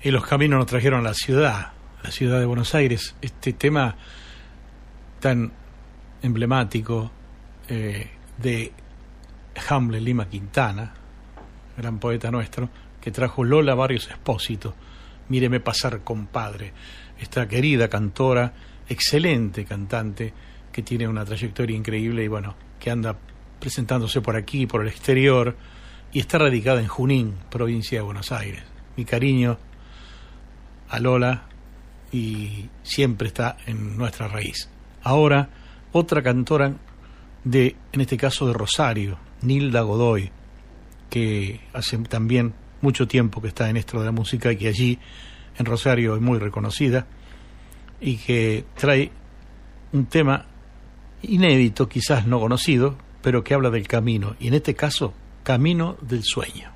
Y los caminos nos trajeron a la ciudad de Buenos Aires. Este tema tan emblemático de Hamlet Lima Quintana, gran poeta nuestro, que trajo Lola Barrios Espósito, Míreme pasar, compadre. Esta querida cantora, excelente cantante, que tiene una trayectoria increíble y bueno, que anda presentándose por aquí, por el exterior, y está radicada en Junín, provincia de Buenos Aires. Mi cariño a Lola, y siempre está en nuestra raíz. Ahora, otra cantora en este caso de Rosario, Nilda Godoy, que hace también mucho tiempo que está en esto de la música y que allí en Rosario es muy reconocida, y que trae un tema inédito, quizás no conocido, pero que habla del camino, y en este caso, Camino del Sueño.